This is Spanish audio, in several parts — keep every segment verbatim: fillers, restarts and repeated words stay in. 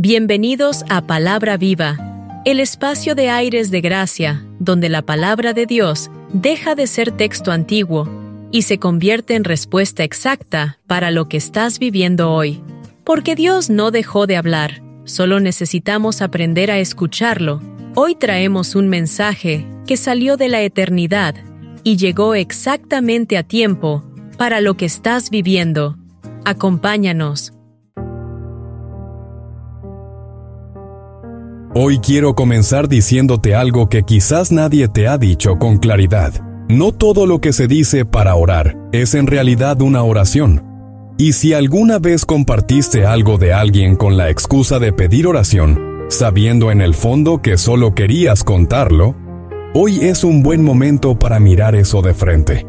Bienvenidos a Palabra Viva, el espacio de aires de gracia, donde la palabra de Dios deja de ser texto antiguo y se convierte en respuesta exacta para lo que estás viviendo hoy. Porque Dios no dejó de hablar, solo necesitamos aprender a escucharlo. Hoy traemos un mensaje que salió de la eternidad y llegó exactamente a tiempo para lo que estás viviendo. Acompáñanos. Hoy quiero comenzar diciéndote algo que quizás nadie te ha dicho con claridad. No todo lo que se dice para orar es en realidad una oración. Y si alguna vez compartiste algo de alguien con la excusa de pedir oración, sabiendo en el fondo que solo querías contarlo, hoy es un buen momento para mirar eso de frente.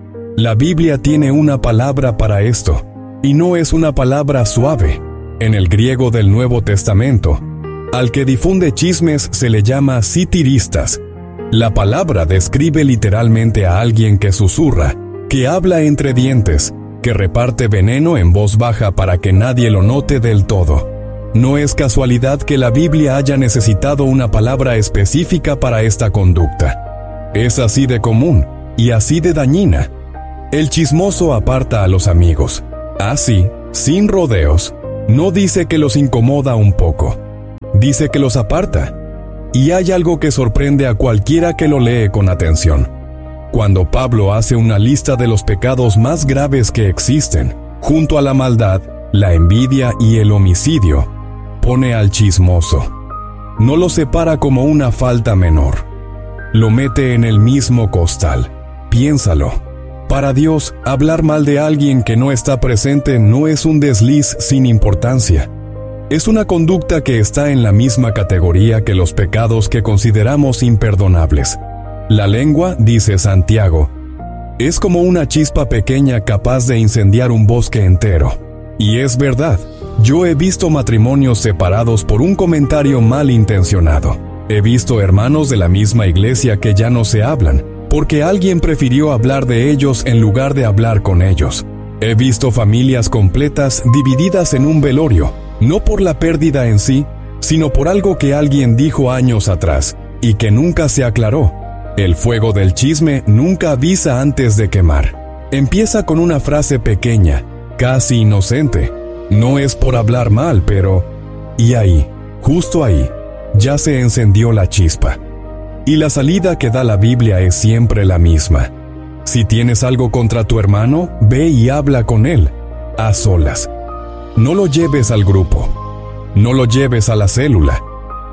La Biblia tiene una palabra para esto, y no es una palabra suave. En el griego del Nuevo Testamento, al que difunde chismes se le llama sitiristas. La palabra describe literalmente a alguien que susurra, que habla entre dientes, que reparte veneno en voz baja para que nadie lo note del todo. No es casualidad que la Biblia haya necesitado una palabra específica para esta conducta. Es así de común y así de dañina. El chismoso aparta a los amigos. Así, sin rodeos, no dice que los incomoda un poco. Dice que los aparta. Y hay algo que sorprende a cualquiera que lo lee con atención. Cuando Pablo hace una lista de los pecados más graves que existen, junto a la maldad, la envidia y el homicidio, pone al chismoso. No lo separa como una falta menor. Lo mete en el mismo costal. Piénsalo. Para Dios, hablar mal de alguien que no está presente no es un desliz sin importancia. Es una conducta que está en la misma categoría que los pecados que consideramos imperdonables. La lengua, dice Santiago, es como una chispa pequeña capaz de incendiar un bosque entero. Y es verdad, yo he visto matrimonios separados por un comentario malintencionado. He visto hermanos de la misma iglesia que ya no se hablan, porque alguien prefirió hablar de ellos en lugar de hablar con ellos. He visto familias completas divididas en un velorio, no por la pérdida en sí, sino por algo que alguien dijo años atrás, y que nunca se aclaró. El fuego del chisme nunca avisa antes de quemar. Empieza con una frase pequeña, casi inocente. No es por hablar mal, pero... Y ahí, justo ahí, ya se encendió la chispa. Y la salida que da la Biblia es siempre la misma. Si tienes algo contra tu hermano, ve y habla con él, a solas. No lo lleves al grupo. No lo lleves a la célula.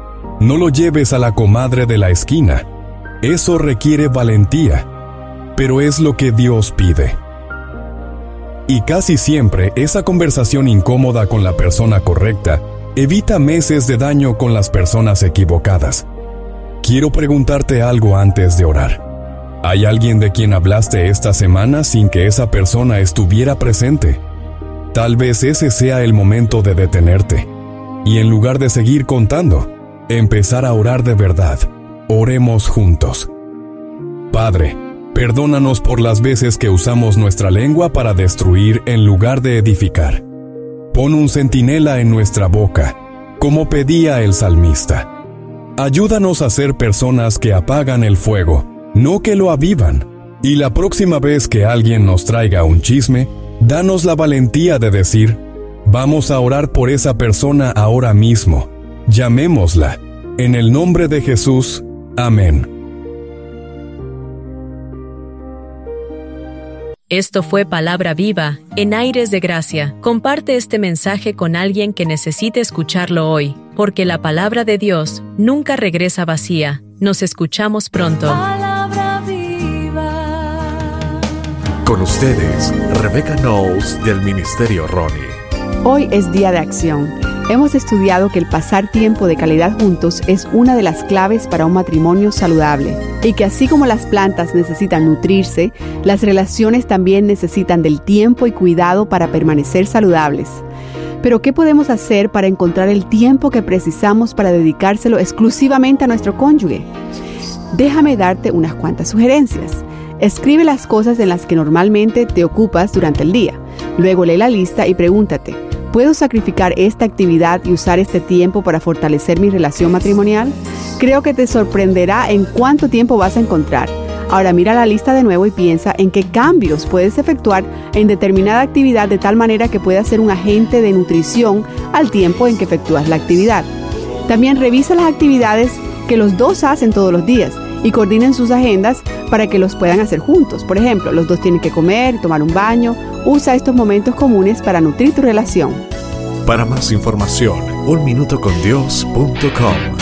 No lo lleves a la comadre de la esquina. Eso requiere valentía, pero es lo que Dios pide. Y casi siempre esa conversación incómoda con la persona correcta evita meses de daño con las personas equivocadas. Quiero preguntarte algo antes de orar. ¿Hay alguien de quien hablaste esta semana sin que esa persona estuviera presente? Tal vez ese sea el momento de detenerte. Y en lugar de seguir contando, empezar a orar de verdad. Oremos juntos. Padre, perdónanos por las veces que usamos nuestra lengua para destruir en lugar de edificar. Pon un centinela en nuestra boca, como pedía el salmista. Ayúdanos a ser personas que apagan el fuego, no que lo avivan. Y la próxima vez que alguien nos traiga un chisme, danos la valentía de decir, vamos a orar por esa persona ahora mismo. Llamémosla. En el nombre de Jesús. Amén. Esto fue Palabra Viva, en aires de gracia. Comparte este mensaje con alguien que necesite escucharlo hoy, porque la palabra de Dios nunca regresa vacía. Nos escuchamos pronto. Palabra Viva. Con ustedes, Rebecca Knowles del Ministerio Ronnie. Hoy es Día de Acción. Hemos estudiado que el pasar tiempo de calidad juntos es una de las claves para un matrimonio saludable y que así como las plantas necesitan nutrirse, las relaciones también necesitan del tiempo y cuidado para permanecer saludables. Pero ¿qué podemos hacer para encontrar el tiempo que precisamos para dedicárselo exclusivamente a nuestro cónyuge? Déjame darte unas cuantas sugerencias. Escribe las cosas en las que normalmente te ocupas durante el día. Luego lee la lista y pregúntate, ¿Puedo sacrificar esta actividad y usar este tiempo para fortalecer mi relación matrimonial? Creo que te sorprenderá en cuánto tiempo vas a encontrar. Ahora mira la lista de nuevo y piensa en qué cambios puedes efectuar en determinada actividad de tal manera que pueda ser un agente de nutrición al tiempo en que efectúas la actividad. También revisa las actividades que los dos hacen todos los días y coordinen sus agendas para que los puedan hacer juntos. Por ejemplo, los dos tienen que comer, tomar un baño. Usa estos momentos comunes para nutrir tu relación. Para más información, un minuto con dios punto com.